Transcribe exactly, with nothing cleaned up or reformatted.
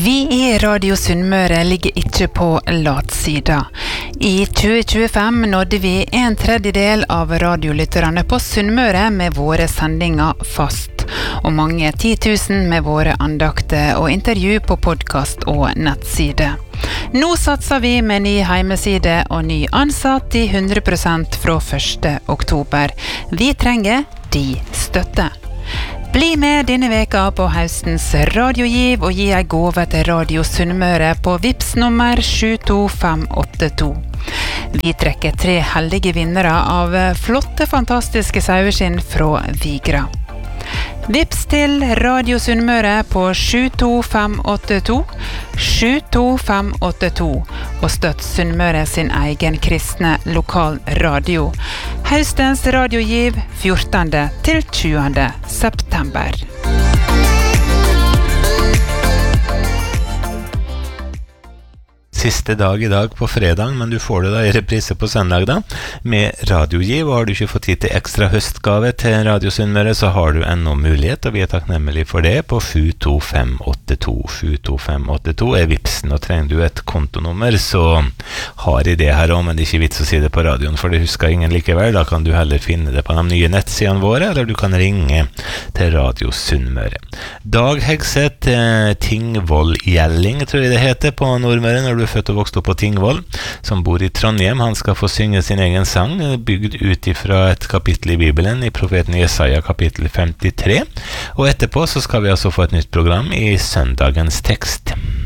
Vi i Radio Sunnmøre ligger ikke på latsida. I tjue tjuefem nådde vi en tredjedel av radiolytterne på Sunnmøre med våre sendinger fast, og mange titusen med våre andakter og intervju på podcast og nettside. Nå satser vi med ny heimeside og ny ansatt i hundre prosent fra første oktober. Vi trenger de støtte. Bli med denne veka på høstens radiogiv og gi en gave til Radio Sunnmøre på Vips nummer sju to fem åtte to. Vi trekker tre heldige vinnere av flotte, fantastiske saueskinn fra Vigra. Vips til Radio Sunnmøre på sju to fem åtte to, sju to fem åtte to, og støtt Sunnmøre sin egen kristne lokal radio. Høstens radiogiv fjortende til tjuende september. Siste dag i dag på fredag, men du får det da i reprise på søndag da, med radiogiv, og har du ikke fått tid til ekstra høstgave til Radio Sunnmøre, så har du ennå mulighet, og vi er takknemmelige for det, på sju to fem åtte to. sju to fem åtte to er vipsen, og trenger du et kontonummer, så har jeg det her også, men det er ikke vits å si det på radioen, for det husker ingen likevel. Da kan du heller finne det på de nye nettsidene våre, eller du kan ringe til Radio Sunnmøre. Dag Hegseth, eh, Tingvoll Gjelling, tror jeg det heter på Nordmøre, når du født og vokst opp på Tingvoll, som bor i Trondheim. Han skal få synge sin egen sang, bygd ut ifra et kapittel i Bibelen, i profeten Jesaja kapittel femtitre. Og etterpå så skal vi altså få et nytt program i søndagens tekst.